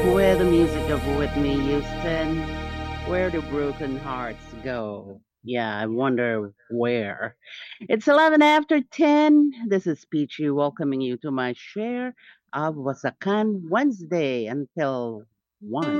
Where the music of Whitney Houston, where do broken hearts go? Yeah, I wonder where. It's 11 after 10. This is Peachy welcoming you to my share of Wasakan Wednesday until 1.